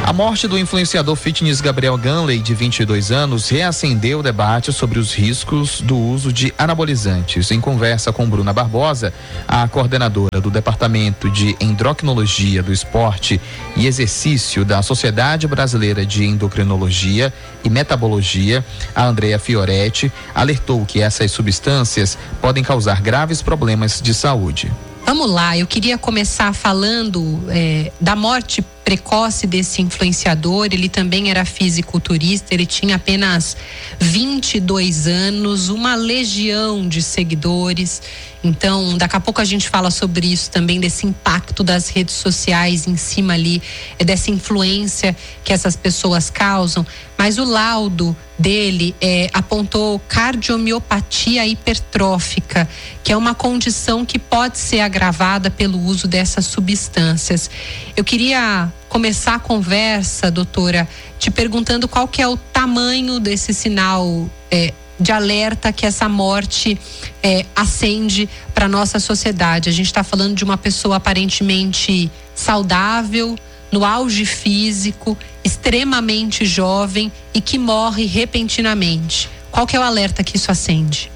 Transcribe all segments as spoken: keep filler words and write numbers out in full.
A morte do influenciador fitness Gabriel Ganley, de vinte e dois anos, reacendeu o debate sobre os riscos do uso de anabolizantes. Em conversa com Bruna Barbosa, a coordenadora do Departamento de Endocrinologia do Esporte e Exercício da Sociedade Brasileira de Endocrinologia e Metabologia, a Andrea Fioretti, alertou que essas substâncias podem causar graves problemas de saúde. Vamos lá, eu queria começar falando é, da morte precoce desse influenciador. Ele também era fisiculturista, ele tinha apenas vinte e dois anos, uma legião de seguidores. Então, daqui a pouco a gente fala sobre isso também, desse impacto das redes sociais em cima ali, dessa influência que essas pessoas causam. Mas o laudo dele é, apontou cardiomiopatia hipertrófica, que é uma condição que pode ser agravada pelo uso dessas substâncias. Eu queria começar a conversa, doutora, te perguntando qual que é o tamanho desse sinal é, de alerta que essa morte é, acende para nossa sociedade. A gente está falando de uma pessoa aparentemente saudável, no auge físico, extremamente jovem e que morre repentinamente. Qual que é o alerta que isso acende?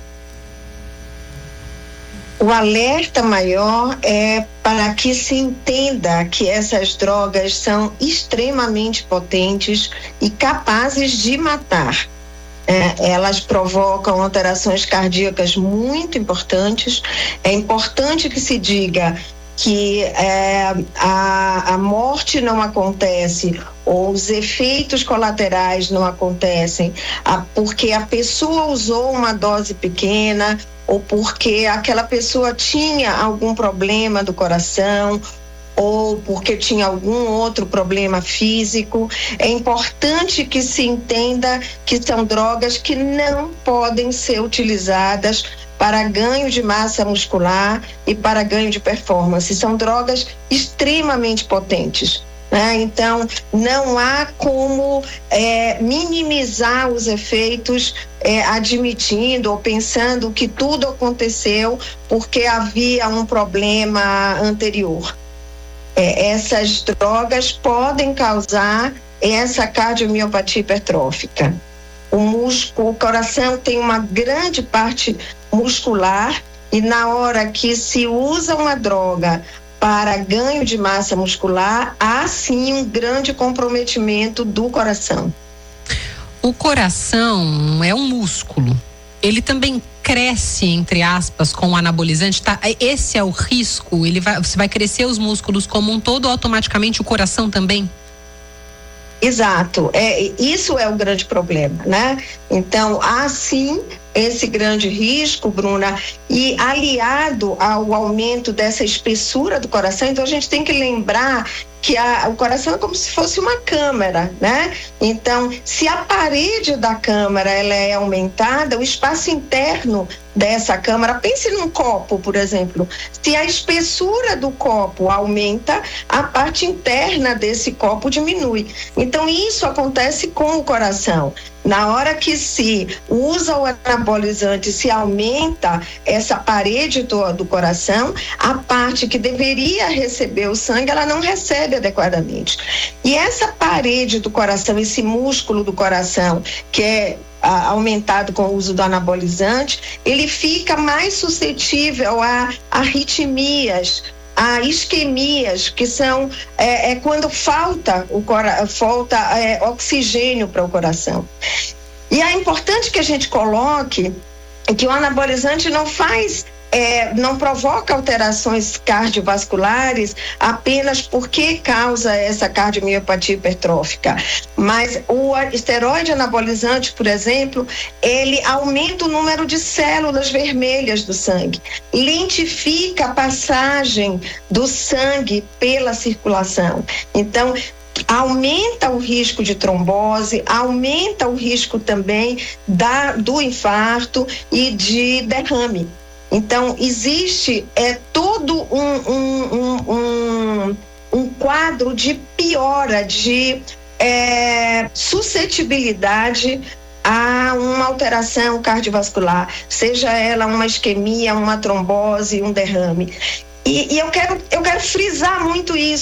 O alerta maior é para que se entenda que essas drogas são extremamente potentes e capazes de matar. É, elas provocam alterações cardíacas muito importantes. É importante que se diga que é, a, a morte não acontece ou os efeitos colaterais não acontecem a, porque a pessoa usou uma dose pequena ou porque aquela pessoa tinha algum problema do coração ou porque tinha algum outro problema físico. É importante que se entenda que são drogas que não podem ser utilizadas para ganho de massa muscular e para ganho de performance. São drogas extremamente potentes, né? Então, não há como é, minimizar os efeitos é, admitindo ou pensando que tudo aconteceu porque havia um problema anterior. É, essas drogas podem causar essa cardiomiopatia hipertrófica. O músculo, o coração tem uma grande parte muscular e na hora que se usa uma droga para ganho de massa muscular, há sim um grande comprometimento do coração. O coração é um músculo. Ele também cresce, entre aspas, com o anabolizante, tá? Esse é o risco? Ele vai, você vai crescer os músculos como um todo, automaticamente o coração também? Exato, é, isso é o grande problema, né? Então, há sim esse grande risco, Bruna, e aliado ao aumento dessa espessura do coração, então a gente tem que lembrar que a, o coração é como se fosse uma câmara, né? Então, se a parede da câmara ela é aumentada, o espaço interno dessa câmara, pense num copo, por exemplo, se a espessura do copo aumenta, a parte interna desse copo diminui. Então, isso acontece com o coração. Na hora que se usa o anabolizante, se aumenta essa parede do, do coração, a parte que deveria receber o sangue, ela não recebe adequadamente. E essa parede do coração, esse músculo do coração, que é a, aumentado com o uso do anabolizante, ele fica mais suscetível a arritmias, a isquemias, que são é, é quando falta, o cora, falta é, oxigênio para o coração. E é importante que a gente coloque que o anabolizante não faz, é, não provoca alterações cardiovasculares apenas porque causa essa cardiomiopatia hipertrófica. Mas o esteroide anabolizante, por exemplo, ele aumenta o número de células vermelhas do sangue, lentifica a passagem do sangue pela circulação. Então, aumenta o risco de trombose, aumenta o risco também da, do infarto e de derrame. Então, existe é, todo um, um, um, um, um quadro de piora, de é, suscetibilidade a uma alteração cardiovascular, seja ela uma isquemia, uma trombose, um derrame. E, e eu, quero, eu quero frisar muito isso.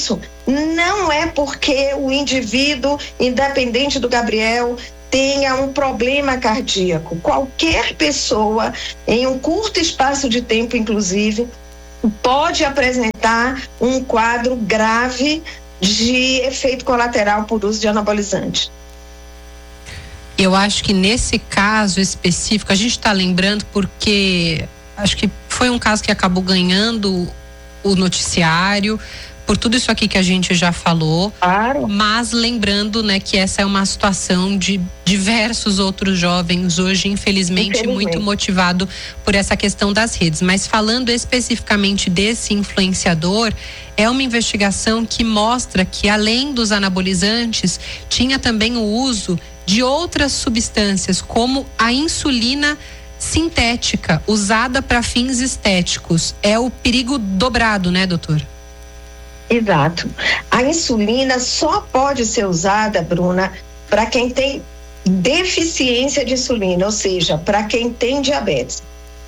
não é porque o indivíduo, independente do Gabriel, tenha um problema cardíaco. Qualquer pessoa, em um curto espaço de tempo, inclusive, pode apresentar um quadro grave de efeito colateral por uso de anabolizante. Eu acho que nesse caso específico, a gente está lembrando porque acho que foi um caso que acabou ganhando o noticiário, por tudo isso aqui que a gente já falou, claro. Mas lembrando, né, que essa é uma situação de diversos outros jovens hoje, infelizmente, infelizmente, muito motivado por essa questão das redes. Mas falando especificamente desse influenciador, é uma investigação que mostra que além dos anabolizantes, tinha também o uso de outras substâncias, como a insulina sintética, usada para fins estéticos. É o perigo dobrado, né, doutor? Exato. A insulina só pode ser usada, Bruna, para quem tem deficiência de insulina, ou seja, para quem tem diabetes.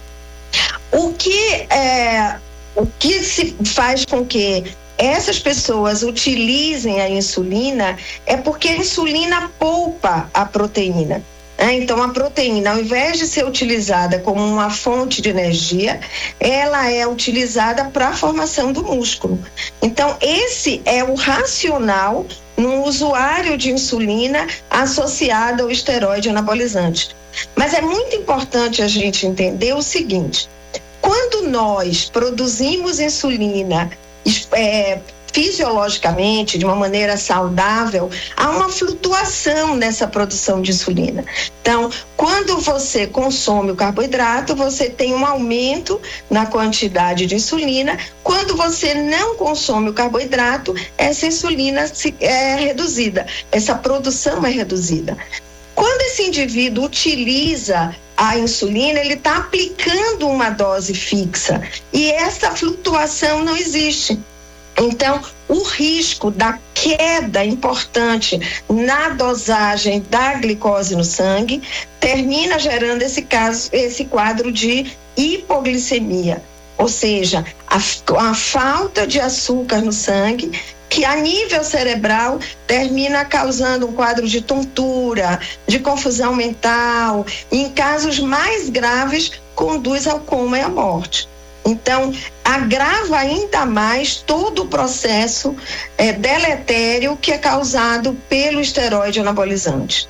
O que, é, o que se faz com que essas pessoas utilizem a insulina é porque a insulina poupa a proteína. Então, a proteína, ao invés de ser utilizada como uma fonte de energia, ela é utilizada para a formação do músculo. Então, esse é o racional no usuário de insulina associado ao esteroide anabolizante. Mas é muito importante a gente entender o seguinte: quando nós produzimos insulina é, fisiologicamente, de uma maneira saudável, há uma flutuação nessa produção de insulina. Então, quando você consome o carboidrato, você tem um aumento na quantidade de insulina. Quando você não consome o carboidrato, essa insulina é reduzida, essa produção é reduzida. Quando esse indivíduo utiliza a insulina, ele está aplicando uma dose fixa e essa flutuação não existe. Então, o risco da queda importante na dosagem da glicose no sangue termina gerando esse caso, esse quadro de hipoglicemia, ou seja, a, a falta de açúcar no sangue, que a nível cerebral termina causando um quadro de tontura, de confusão mental, e em casos mais graves conduz ao coma e à morte. Então, agrava ainda mais todo o processo é, deletério que é causado pelo esteroide anabolizante.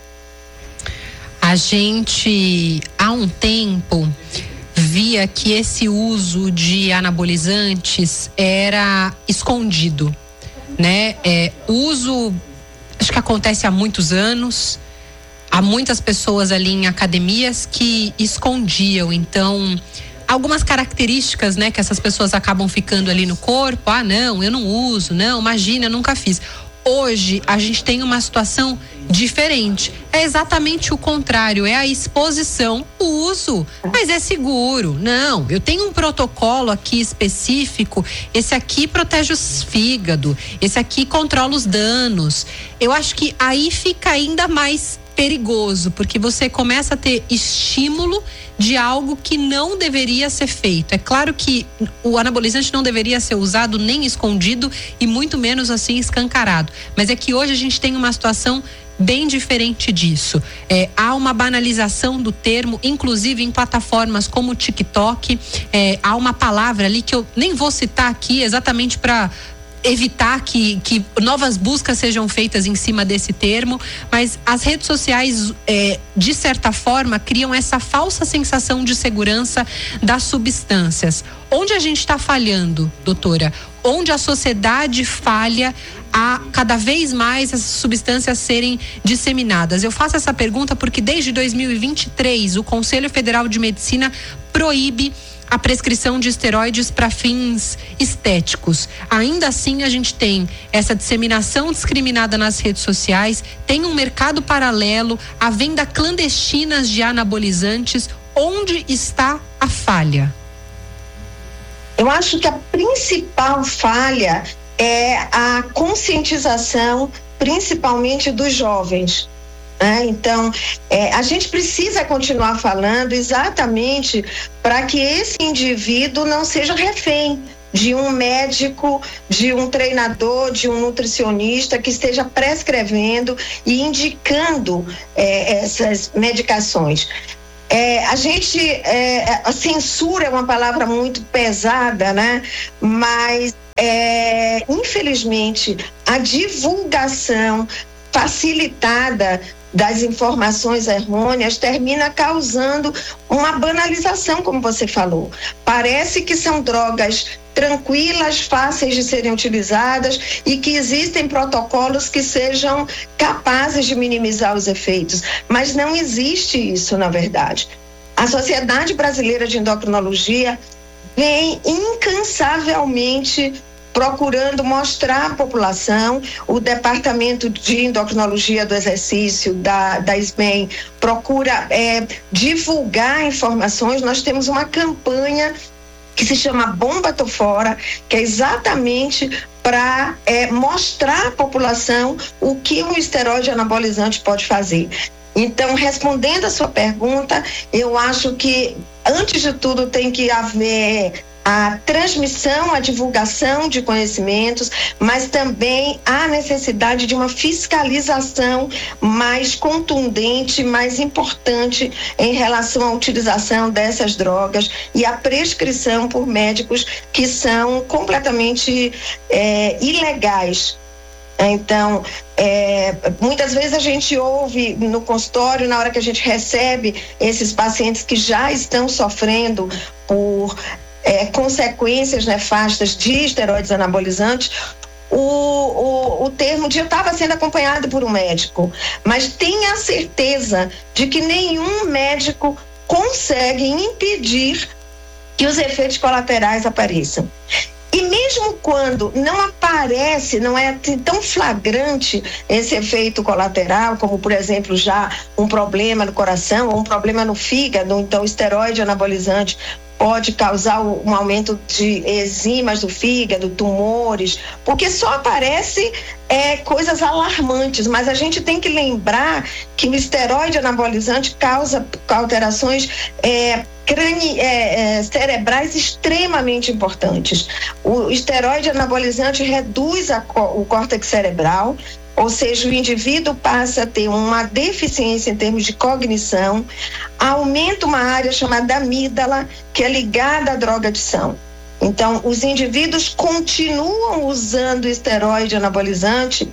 A gente, há um tempo, via que esse uso de anabolizantes era escondido, né? É, o uso, acho que acontece há muitos anos, há muitas pessoas ali em academias que escondiam, então... algumas características, né, que essas pessoas acabam ficando ali no corpo. Ah, não, eu não uso, não, imagina, eu nunca fiz. Hoje, a gente tem uma situação diferente. É exatamente o contrário, é a exposição, o uso, mas é seguro. Não, eu tenho um protocolo aqui específico, esse aqui protege os fígado, esse aqui controla os danos. Eu acho que aí fica ainda mais perigoso, porque você começa a ter estímulo de algo que não deveria ser feito. É claro que o anabolizante não deveria ser usado nem escondido e muito menos assim escancarado, mas é que hoje a gente tem uma situação bem diferente disso. É, há uma banalização do termo, inclusive em plataformas como o TikTok. É, há uma palavra ali que eu nem vou citar aqui exatamente para evitar que, que novas buscas sejam feitas em cima desse termo, mas as redes sociais, é, de certa forma, criam essa falsa sensação de segurança das substâncias. Onde a gente está falhando, doutora? Onde a sociedade falha a cada vez mais essas substâncias serem disseminadas? Eu faço essa pergunta porque desde dois mil e vinte e três o Conselho Federal de Medicina proíbe a prescrição de esteroides para fins estéticos. Ainda assim, a gente tem essa disseminação discriminada nas redes sociais, tem um mercado paralelo, a venda clandestina de anabolizantes. Onde está a falha? Eu acho que a principal falha é a conscientização, principalmente dos jovens. É, então, é, a gente precisa continuar falando exatamente para que esse indivíduo não seja refém de um médico, de um treinador, de um nutricionista que esteja prescrevendo e indicando é, essas medicações. É, a gente, é, a censura é uma palavra muito pesada, né? Mas, é, infelizmente, a divulgação facilitada das informações errôneas termina causando uma banalização, como você falou. Parece que são drogas tranquilas, fáceis de serem utilizadas e que existem protocolos que sejam capazes de minimizar os efeitos, mas não existe isso, na verdade. A Sociedade Brasileira de Endocrinologia vem incansavelmente procurando mostrar à população. O Departamento de Endocrinologia do Exercício da, da S B E M procura é, divulgar informações. Nós temos uma campanha que se chama Bomba Tô Fora, que é exatamente para é, mostrar à população o que um esteroide anabolizante pode fazer. Então, respondendo a sua pergunta, eu acho que, antes de tudo, tem que haver a transmissão, a divulgação de conhecimentos, mas também a necessidade de uma fiscalização mais contundente, mais importante em relação à utilização dessas drogas e a prescrição por médicos que são completamente é, ilegais. Então, é, muitas vezes a gente ouve no consultório, na hora que a gente recebe esses pacientes que já estão sofrendo por É, consequências nefastas de esteroides anabolizantes, o, o, o termo de eu estava sendo acompanhado por um médico, mas tenha certeza de que nenhum médico consegue impedir que os efeitos colaterais apareçam. E mesmo quando não aparece, não é tão flagrante esse efeito colateral, como, por exemplo, já um problema no coração ou um problema no fígado, então o esteroide anabolizante pode causar um aumento de enzimas do fígado, tumores, porque só aparece é, coisas alarmantes, mas a gente tem que lembrar que o esteroide anabolizante causa alterações é, crani, é, é, cerebrais extremamente importantes. O esteroide anabolizante reduz a, o córtex cerebral, ou seja, o indivíduo passa a ter uma deficiência em termos de cognição, aumenta uma área chamada amígdala, que é ligada à drogadição. Então, os indivíduos continuam usando esteroide anabolizante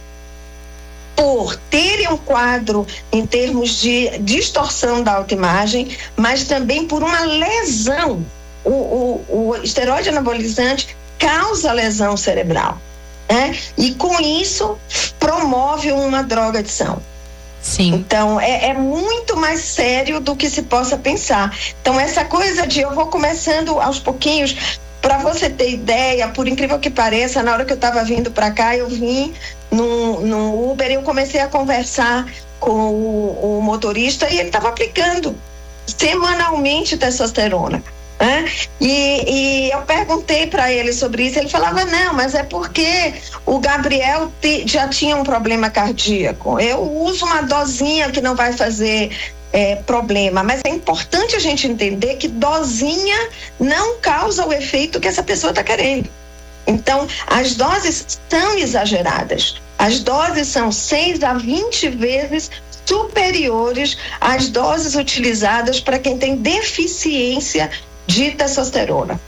por terem um quadro em termos de distorção da autoimagem, mas também por uma lesão. O, o, o esteroide anabolizante causa lesão cerebral. É? E com isso promove uma drogadição. Sim. Então é, é muito mais sério do que se possa pensar. Então essa coisa de eu vou começando aos pouquinhos, para você ter ideia, por incrível que pareça, na hora que eu estava vindo para cá, eu vim no, no Uber e eu comecei a conversar com o, o motorista e ele estava aplicando semanalmente testosterona. É? E, e eu perguntei para ele sobre isso, ele falava, não, mas é porque o Gabriel te, já tinha um problema cardíaco, eu uso uma dosinha que não vai fazer é, problema, mas é importante a gente entender que dosinha não causa o efeito que essa pessoa está querendo. Então, as doses são exageradas, as doses são seis a vinte vezes superiores às doses utilizadas para quem tem deficiência de testosterona.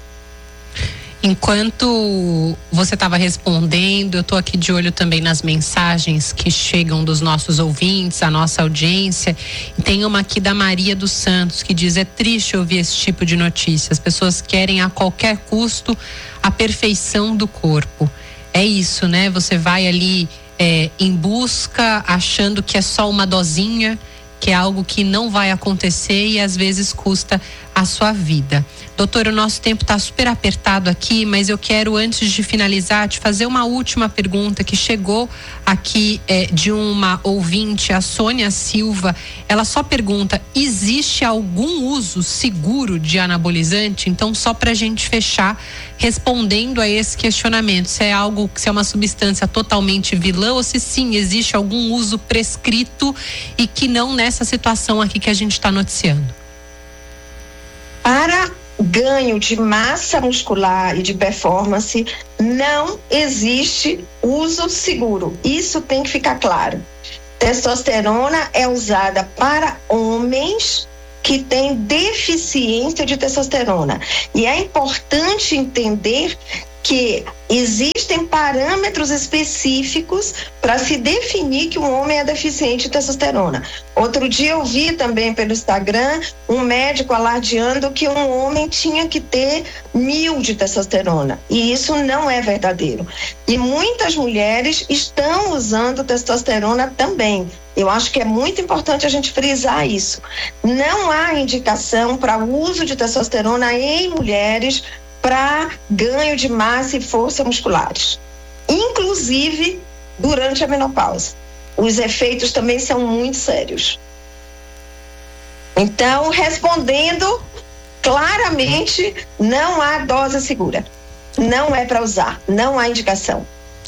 Enquanto você estava respondendo, eu estou aqui de olho também nas mensagens que chegam dos nossos ouvintes, a nossa audiência. E tem uma aqui da Maria dos Santos que diz: é triste ouvir esse tipo de notícia. As pessoas querem a qualquer custo a perfeição do corpo. É isso, né? Você vai ali é, em busca, achando que é só uma dosinha, que é algo que não vai acontecer e às vezes custa a sua vida. Doutor, o nosso tempo está super apertado aqui, mas eu quero, antes de finalizar, te fazer uma última pergunta que chegou aqui é, de uma ouvinte, a Sônia Silva. Ela só pergunta: existe algum uso seguro de anabolizante? Então, só para a gente fechar respondendo a esse questionamento, se é algo, se é uma substância totalmente vilã ou se sim, existe algum uso prescrito e que não nessa situação aqui que a gente está noticiando. Para ganho de massa muscular e de performance, não existe uso seguro. Isso tem que ficar claro. Testosterona é usada para homens que têm deficiência de testosterona. E é importante entender que existem parâmetros específicos para se definir que um homem é deficiente de testosterona. Outro dia eu vi também pelo Instagram um médico alardeando que um homem tinha que ter mil de testosterona. E isso não é verdadeiro. E muitas mulheres estão usando testosterona também. Eu acho que é muito importante a gente frisar isso. Não há indicação para o uso de testosterona em mulheres para ganho de massa e força musculares, inclusive durante a menopausa. Os efeitos também são muito sérios. Então, respondendo claramente, não há dose segura. Não é para usar, não há indicação.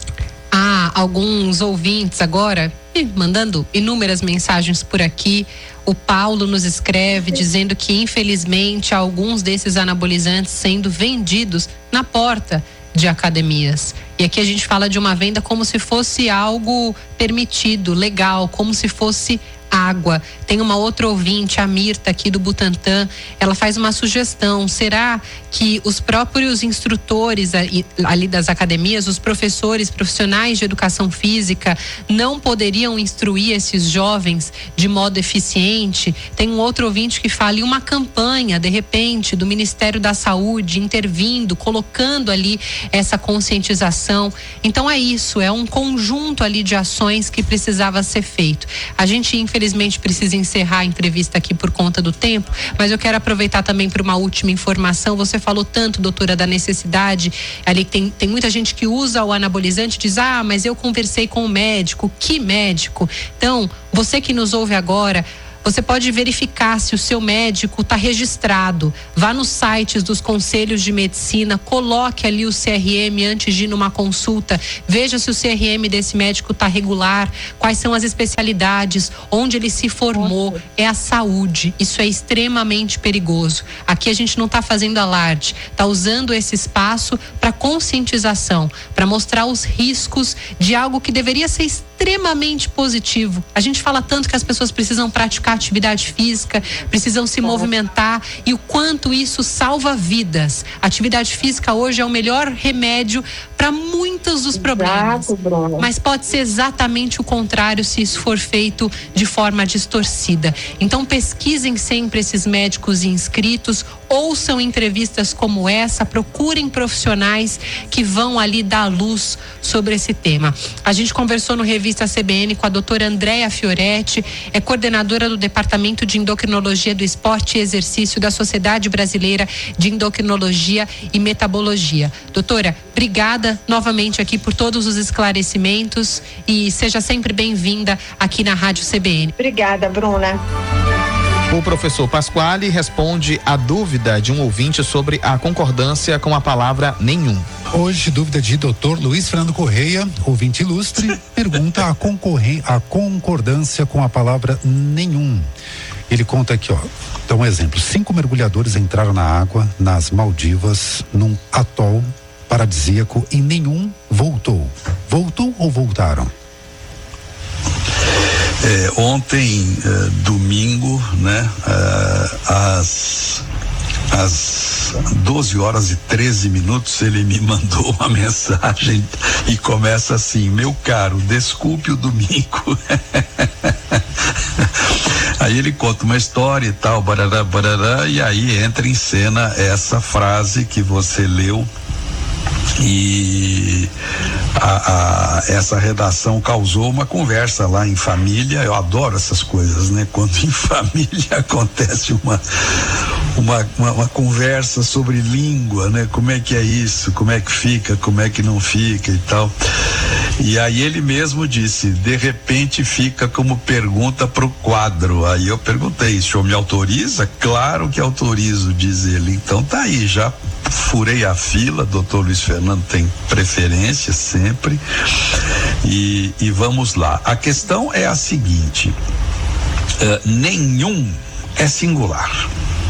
Há alguns ouvintes agora mandando inúmeras mensagens por aqui. O Paulo nos escreve dizendo que infelizmente há alguns desses anabolizantes sendo vendidos na porta de academias. E aqui a gente fala de uma venda como se fosse algo permitido, legal, como se fosse água. Tem uma outra ouvinte, a Mirta, aqui do Butantã, ela faz uma sugestão: será que os próprios instrutores ali das academias, os professores profissionais de educação física, não poderiam instruir esses jovens de modo eficiente? Tem um outro ouvinte que fala em uma campanha, de repente, do Ministério da Saúde intervindo, colocando ali essa conscientização. Então é isso, é um conjunto ali de ações que precisava ser feito. A gente, infelizmente, precisa encerrar a entrevista aqui por conta do tempo, mas eu quero aproveitar também para uma última informação. Você falou tanto, doutora, da necessidade ali, que tem, tem muita gente que usa o anabolizante e diz: ah, mas eu conversei com o médico. Que médico? Então, você que nos ouve agora, você pode verificar se o seu médico está registrado. Vá nos sites dos conselhos de medicina, coloque ali o C R M antes de ir numa consulta, veja se o C R M desse médico está regular, quais são as especialidades, onde ele se formou. É a saúde, isso é extremamente perigoso. Aqui a gente não está fazendo alarde, está usando esse espaço para conscientização, para mostrar os riscos de algo que deveria ser extremamente positivo. A gente fala tanto que as pessoas precisam praticar atividade física, precisam se movimentar, e o quanto isso salva vidas. A atividade física hoje é o melhor remédio para muitos dos problemas. Exato, mas pode ser exatamente o contrário se isso for feito de forma distorcida. Então pesquisem sempre esses médicos inscritos, ouçam entrevistas como essa, procurem profissionais que vão ali dar luz sobre esse tema. A gente conversou no Revista C B N com a doutora Andréa Fioretti, é coordenadora do Departamento de Endocrinologia do Esporte e Exercício da Sociedade Brasileira de Endocrinologia e Metabologia. Doutora, obrigada novamente aqui por todos os esclarecimentos e seja sempre bem-vinda aqui na Rádio C B N. Obrigada, Bruna. O professor Pasquale responde a dúvida de um ouvinte sobre a concordância com a palavra nenhum. Hoje, dúvida de doutor Luiz Fernando Correia, ouvinte ilustre, pergunta a, concorren- a concordância com a palavra nenhum. Ele conta aqui, ó, dá um exemplo: cinco mergulhadores entraram na água nas Maldivas, num atol paradisíaco, e nenhum voltou. Voltou ou voltaram? É, ontem, é, domingo, né, é, às, às doze horas e treze minutos, ele me mandou uma mensagem e começa assim: meu caro, desculpe o domingo. Aí ele conta uma história e tal, barará, barará, e aí entra em cena essa frase que você leu. E a, a, essa redação causou uma conversa lá em família. Eu adoro essas coisas, né? Quando em família acontece uma, uma, uma, uma conversa sobre língua, né? Como é que é isso? Como é que fica? Como é que não fica e tal. E aí ele mesmo disse: de repente fica como pergunta pro quadro. Aí eu perguntei: o senhor me autoriza? Claro que autorizo, diz ele. Então tá aí, já furei a fila. Doutor Luiz Fernando tem preferência sempre, e, e vamos lá. A questão é a seguinte: uh, nenhum é singular.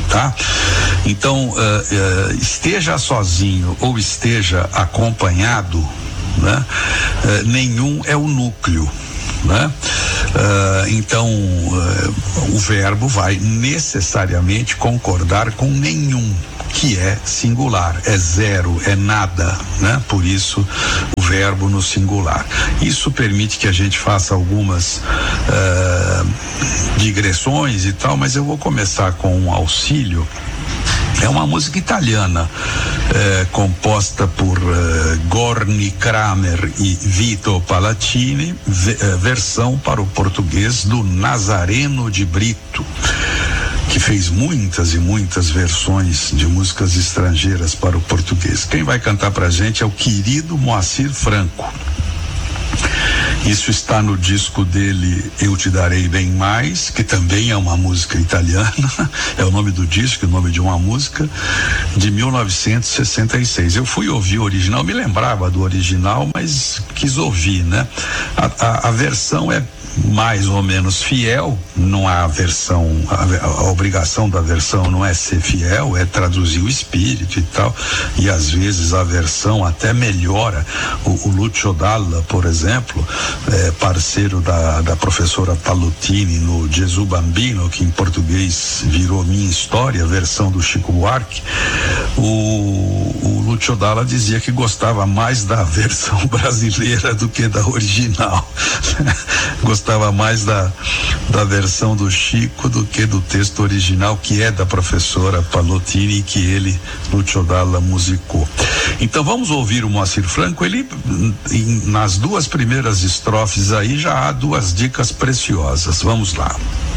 tá? Então, uh, uh, esteja sozinho ou esteja acompanhado, né? Uh, nenhum é o núcleo, né? Uh, então, uh, o verbo vai necessariamente concordar com nenhum, que é singular, é zero, é nada, né? Por isso o verbo no singular. Isso permite que a gente faça algumas uh, digressões e tal, mas eu vou começar com um auxílio. É uma música italiana, eh, composta por eh, Gorni Kramer e Vito Palacini, ve, eh, versão para o português do Nazareno de Brito, que fez muitas e muitas versões de músicas estrangeiras para o português. Quem vai cantar pra gente é o querido Moacir Franco. Isso está no disco dele Eu Te Darei Bem Mais, que também é uma música italiana, é o nome do disco, o nome de uma música, de mil novecentos e sessenta e seis. Eu fui ouvir o original, me lembrava do original, mas quis ouvir, né? A, a, a versão é mais ou menos fiel, não há versão, a, a obrigação da versão não é ser fiel, é traduzir o espírito e tal, e às vezes a versão até melhora. O, o Lucio Dalla, por exemplo, é parceiro da, da professora Pallottini no Gesù Bambino, que em português virou Minha História, versão do Chico Buarque. O, o Lucio Dalla dizia que gostava mais da versão brasileira do que da original. Gostava mais da, da versão do Chico do que do texto original, que é da professora Pallottini e que ele, Lucio Dalla, musicou. Então vamos ouvir o Moacir Franco. Ele, em, nas duas primeiras estrofes aí, já há duas dicas preciosas. Vamos lá.